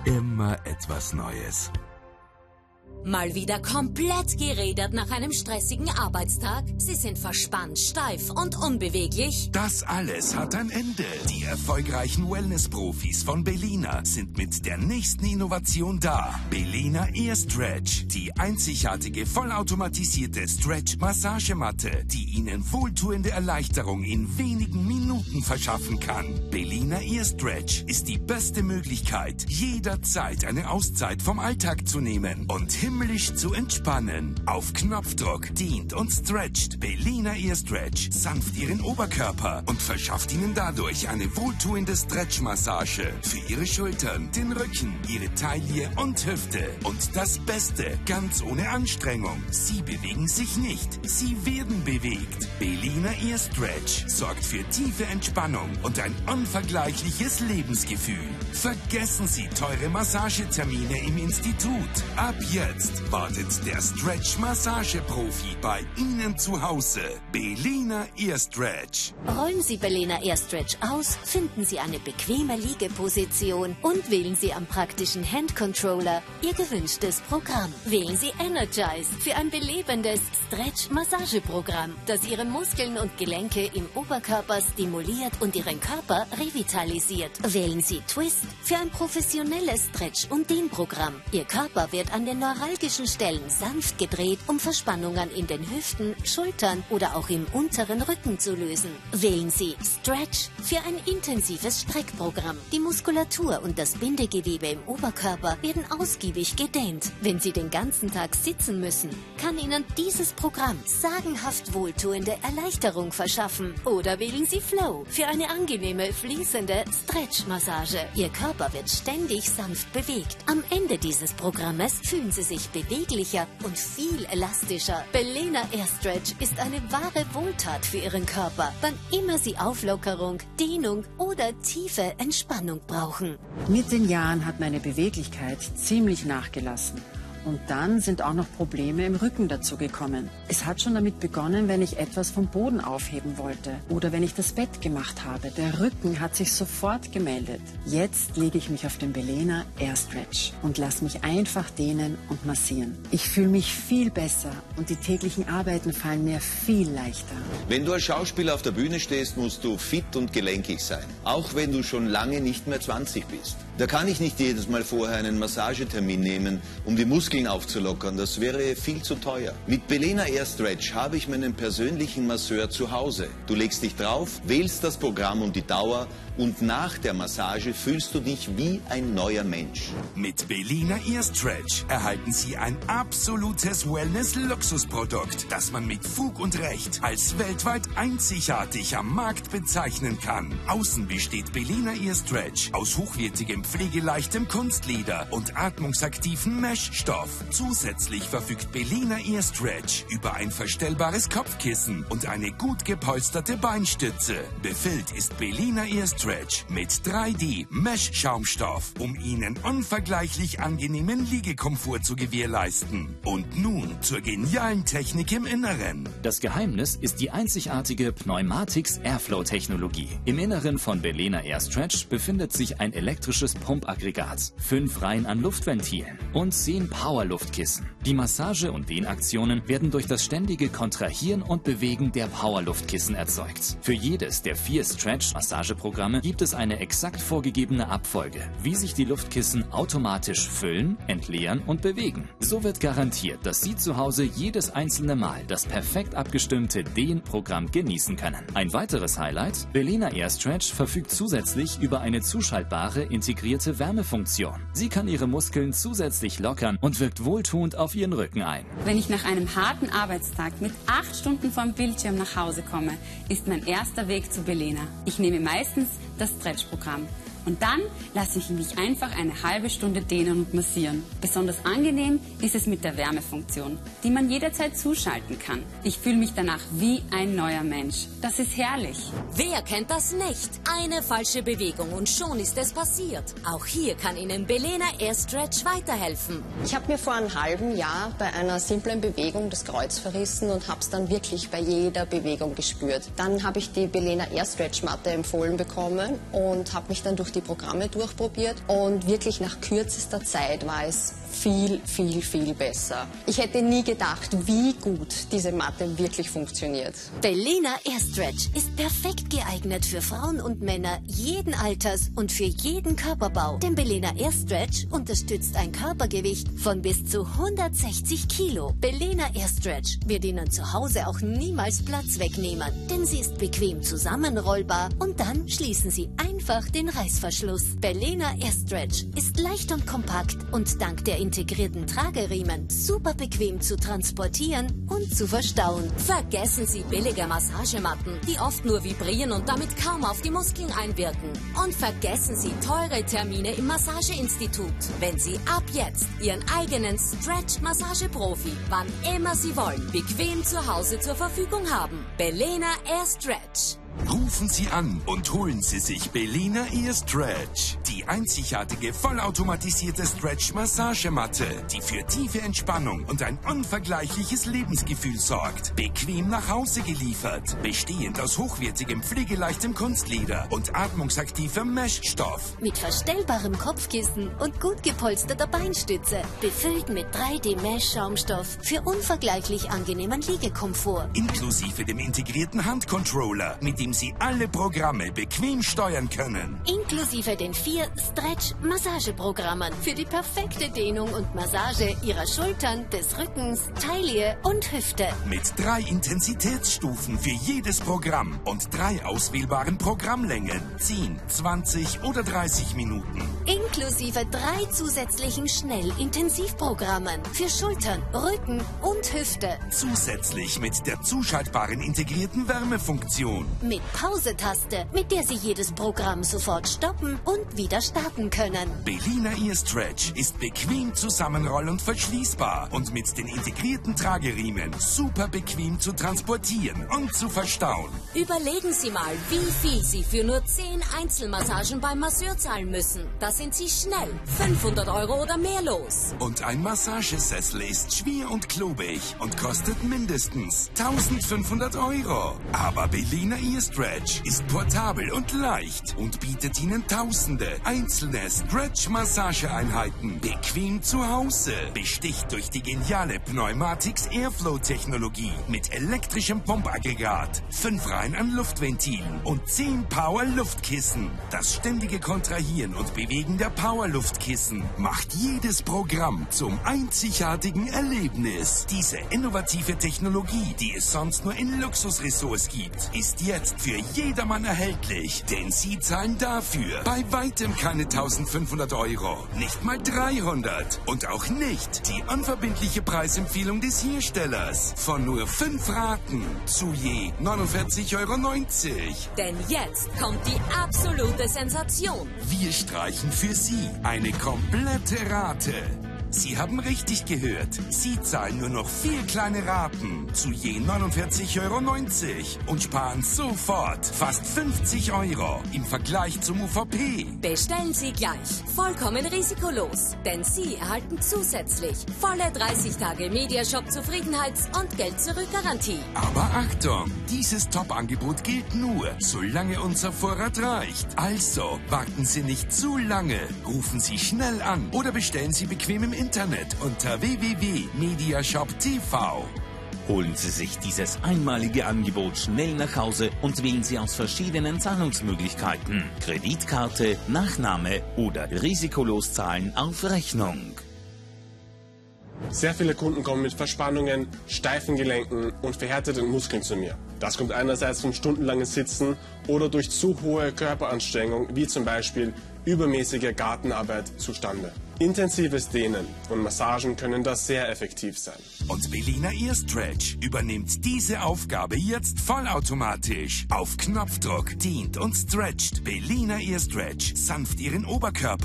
Immer etwas Neues. Mal wieder komplett gerädert nach einem stressigen Arbeitstag? Sie sind verspannt, steif und unbeweglich? Das alles hat ein Ende. Die erfolgreichen Wellness-Profis von Belina sind mit der nächsten Innovation da. Belina Ear Stretch. Die einzigartige, vollautomatisierte Stretch-Massagematte, die Ihnen wohltuende Erleichterung in wenigen Minuten verschaffen kann. Belina Ear Stretch ist die beste Möglichkeit, jederzeit eine Auszeit vom Alltag zu nehmen und himmlisch zu entspannen. Auf Knopfdruck dehnt und stretcht Belina Ear Stretch sanft Ihren Oberkörper und verschafft Ihnen dadurch eine wohltuende Stretch-Massage für Ihre Schultern, den Rücken, Ihre Taille und Hüfte. Und das Beste, ganz ohne Anstrengung. Sie bewegen sich nicht, Sie werden bewegt. Belina Ear Stretch sorgt für tiefe Entspannung und ein unvergleichliches Lebensgefühl. Vergessen Sie teure Massagetermine im Institut. Ab jetzt wartet der Stretch-Massage-Profi bei Ihnen zu Hause. Belina Ear Stretch. Rollen Sie Belina Ear Stretch aus, finden Sie eine bequeme Liegeposition und wählen Sie am praktischen Handcontroller Ihr gewünschtes Programm. Wählen Sie Energize für ein belebendes Stretch-Massageprogramm, das Ihre Muskeln und Gelenke im Oberkörper stimuliert und Ihren Körper revitalisiert. Wählen Sie Twist für ein professionelles Stretch- und Dehnprogramm. Ihr Körper wird an den neuralgischen Stellen sanft gedreht, um Verspannungen in den Hüften, Schultern oder auch im unteren Rücken zu lösen. Wählen Sie Stretch für ein intensives Streckprogramm. Die Muskulatur und das Bindegewebe im Oberkörper werden ausgiebig gedehnt. Wenn Sie den ganzen Tag sitzen müssen, kann Ihnen dieses Programm sagenhaft wohltuende Erleichterung verschaffen. Oder wählen Sie Flow für eine angenehme, fließende Stretch-Massage. Ihr Körper wird ständig sanft bewegt. Am Ende dieses Programmes fühlen Sie sich beweglicher und viel elastischer. Belina Ear Stretch ist eine wahre Wohltat für Ihren Körper, wann immer Sie Auflockerung, Dehnung oder tiefe Entspannung brauchen. Mit den Jahren hat meine Beweglichkeit ziemlich nachgelassen. Und dann sind auch noch Probleme im Rücken dazu gekommen. Es hat schon damit begonnen, wenn ich etwas vom Boden aufheben wollte oder wenn ich das Bett gemacht habe. Der Rücken hat sich sofort gemeldet. Jetzt lege ich mich auf den Belina Ear Stretch und lasse mich einfach dehnen und massieren. Ich fühle mich viel besser und die täglichen Arbeiten fallen mir viel leichter. Wenn du als Schauspieler auf der Bühne stehst, musst du fit und gelenkig sein. Auch wenn du schon lange nicht mehr 20 bist. Da kann ich nicht jedes Mal vorher einen Massagetermin nehmen, um die Muskeln aufzulockern. Das wäre viel zu teuer. Mit Belina Ear Stretch habe ich meinen persönlichen Masseur zu Hause. Du legst dich drauf, wählst das Programm und die Dauer und nach der Massage fühlst du dich wie ein neuer Mensch. Mit Belina Ear Stretch erhalten Sie ein absolutes Wellness-Luxusprodukt, das man mit Fug und Recht als weltweit einzigartig am Markt bezeichnen kann. Außen besteht Belina Ear Stretch aus hochwertigem pflegeleichtem Kunstleder und atmungsaktiven Meshstoff. Zusätzlich verfügt Belina Ear Stretch über ein verstellbares Kopfkissen und eine gut gepolsterte Beinstütze. Befüllt ist Belina Ear Stretch mit 3D-Mesh-Schaumstoff, um Ihnen unvergleichlich angenehmen Liegekomfort zu gewährleisten. Und nun zur genialen Technik im Inneren. Das Geheimnis ist die einzigartige Pneumatics Airflow-Technologie. Im Inneren von Belina Ear Stretch befindet sich ein elektrisches Pumpaggregat, 5 Reihen an Luftventilen und 10 Powerluftkissen. Die Massage- und Dehnaktionen werden durch das ständige Kontrahieren und Bewegen der Powerluftkissen erzeugt. Für jedes der 4 Stretch-Massageprogramme gibt es eine exakt vorgegebene Abfolge, wie sich die Luftkissen automatisch füllen, entleeren und bewegen. So wird garantiert, dass Sie zu Hause jedes einzelne Mal das perfekt abgestimmte Dehnprogramm genießen können. Ein weiteres Highlight: Belina Ear Stretch verfügt zusätzlich über eine zuschaltbare integrierte Wärmefunktion. Sie kann Ihre Muskeln zusätzlich lockern und wirkt wohltuend auf Ihren Rücken ein. Wenn ich nach einem harten Arbeitstag mit 8 Stunden vorm Bildschirm nach Hause komme, ist mein erster Weg zu Belina. Ich nehme meistens das Stretch-Programm. Und dann lasse ich mich einfach eine halbe Stunde dehnen und massieren. Besonders angenehm ist es mit der Wärmefunktion, die man jederzeit zuschalten kann. Ich fühle mich danach wie ein neuer Mensch. Das ist herrlich. Wer kennt das nicht? Eine falsche Bewegung und schon ist es passiert. Auch hier kann Ihnen Belina Ear Stretch weiterhelfen. Ich habe mir vor einem halben Jahr bei einer simplen Bewegung das Kreuz verrissen und habe es dann wirklich bei jeder Bewegung gespürt. Dann habe ich die Belina Ear Stretch Matte empfohlen bekommen und habe mich dann durch die Programme durchprobiert und wirklich nach kürzester Zeit war es viel, viel, viel besser. Ich hätte nie gedacht, wie gut diese Matte wirklich funktioniert. Belena AirStretch ist perfekt geeignet für Frauen und Männer jeden Alters und für jeden Körperbau. Denn Belena AirStretch unterstützt ein Körpergewicht von bis zu 160 Kilo. Belena AirStretch wird Ihnen zu Hause auch niemals Platz wegnehmen, denn sie ist bequem zusammenrollbar und dann schließen Sie einfach den Reißverschluss. Belena AirStretch ist leicht und kompakt und dank der integrierten Trageriemen super bequem zu transportieren und zu verstauen. Vergessen Sie billige Massagematten, die oft nur vibrieren und damit kaum auf die Muskeln einwirken. Und vergessen Sie teure Termine im Massageinstitut. Wenn Sie ab jetzt Ihren eigenen Stretch-Massageprofi, wann immer Sie wollen, bequem zu Hause zur Verfügung haben. Belena AirStretch. Rufen Sie an und holen Sie sich Belena AirStretch. Die einzigartige, vollautomatisierte Stretch-Massagematte, die für tiefe Entspannung und ein unvergleichliches Lebensgefühl sorgt. Bequem nach Hause geliefert. Bestehend aus hochwertigem, pflegeleichtem Kunstleder und atmungsaktivem Meshstoff. Mit verstellbarem Kopfkissen und gut gepolsterter Beinstütze. Befüllt mit 3D-Mesh-Schaumstoff für unvergleichlich angenehmen Liegekomfort. Inklusive dem integrierten Handcontroller, mit dem Sie alle Programme bequem steuern können. Inklusive den 4 Stretch-Massageprogrammen für die perfekte Dehnung und Massage Ihrer Schultern, des Rückens, Taille und Hüfte. Mit 3 Intensitätsstufen für jedes Programm und 3 auswählbaren Programmlängen. 10, 20 oder 30 Minuten. Inklusive 3 zusätzlichen Schnell-Intensivprogrammen für Schultern, Rücken und Hüfte. Zusätzlich mit der zuschaltbaren integrierten Wärmefunktion. Mit Pause-Taste, mit der Sie jedes Programm sofort stoppen und wieder starten können. Belena AirStretch ist bequem zusammenroll- und verschließbar und mit den integrierten Trageriemen super bequem zu transportieren und zu verstauen. Überlegen Sie mal, wie viel Sie für nur 10 Einzelmassagen beim Masseur zahlen müssen. Da sind Sie schnell 500 € oder mehr los. Und ein Massagesessel ist schwer und klobig und kostet mindestens 1.500 €. Aber Belena AirStretch ist portabel und leicht und bietet Ihnen tausende einzelne Stretch-Massageeinheiten bequem zu Hause. Besticht durch die geniale Pneumatics Airflow-Technologie mit elektrischem Pumpaggregat, 5 Reihen an Luftventilen und 10 Power-Luftkissen. Das ständige Kontrahieren und Bewegen der Power-Luftkissen macht jedes Programm zum einzigartigen Erlebnis. Diese innovative Technologie, die es sonst nur in Luxusressorts gibt, ist jetzt für jedermann erhältlich, denn Sie zahlen dafür bei weitem keine 1.500 €, nicht mal 300 und auch nicht die unverbindliche Preisempfehlung des Herstellers von nur 5 Raten zu je 49,90 €. Denn jetzt kommt die absolute Sensation. Wir streichen für Sie eine komplette Rate. Sie haben richtig gehört. Sie zahlen nur noch 4 kleine Raten zu je 49,90 € und sparen sofort fast 50 € im Vergleich zum UVP. Bestellen Sie gleich, vollkommen risikolos, denn Sie erhalten zusätzlich volle 30 Tage Mediashop-Zufriedenheits- und Geld-Zurück-Garantie. Aber Achtung, dieses Top-Angebot gilt nur, solange unser Vorrat reicht. Also warten Sie nicht zu lange. Rufen Sie schnell an oder bestellen Sie bequem im Internet unter www.mediashop.tv. Holen Sie sich dieses einmalige Angebot schnell nach Hause und wählen Sie aus verschiedenen Zahlungsmöglichkeiten. Kreditkarte, Nachname oder risikolos zahlen auf Rechnung. Sehr viele Kunden kommen mit Verspannungen, steifen Gelenken und verhärteten Muskeln zu mir. Das kommt einerseits vom stundenlangen Sitzen oder durch zu hohe Körperanstrengung, wie zum Beispiel übermäßige Gartenarbeit, zustande. Intensives Dehnen und Massagen können da sehr effektiv sein. Und Belena AirStretch übernimmt diese Aufgabe jetzt vollautomatisch. Auf Knopfdruck dehnt und stretcht Belena AirStretch sanft Ihren Oberkörper.